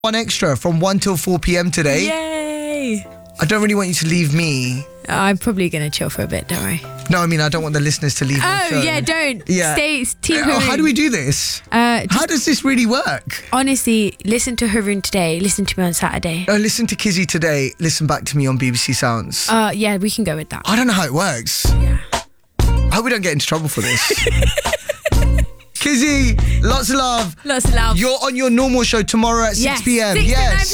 One extra from 1 till 4 p.m. today. Yay! I don't really want you to leave me. I'm probably going to chill for a bit, don't worry. No, I mean, I don't want the listeners to leave the show. Oh, yeah, don't. Yeah. Stay, Team Oh, Haroon. how do we do this? How does this really work? Honestly, listen to Haroon today. Listen to me on Saturday. Listen to Kizzy today. Listen back to me on BBC Sounds. Yeah, we can go with that. I don't know how it works. Yeah. I hope we don't get into trouble for this. Kizzy, lots of love. Lots of love. You're on your normal show tomorrow at 6 p.m. Yes. 6 to 9 Yes.